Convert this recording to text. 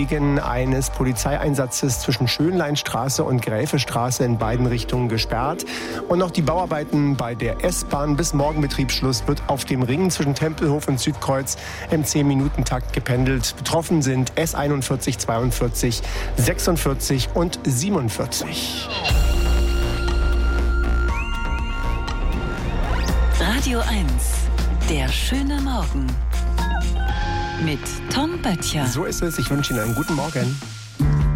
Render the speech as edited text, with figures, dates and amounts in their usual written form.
wegen eines Polizeieinsatzes zwischen Schönleinstraße und Gräfestraße in beiden Richtungen gesperrt. Und noch die Bauarbeiten bei der S-Bahn. Bis morgen Betriebsschluss wird auf dem Ring zwischen Tempelhof und Südkreuz im 10-Minuten-Takt gependelt. Betroffen sind S41, 42, 46 und 47. Radio 1, der schöne Morgen mit Tom Böttcher. So ist es. Ich wünsche Ihnen einen guten Morgen.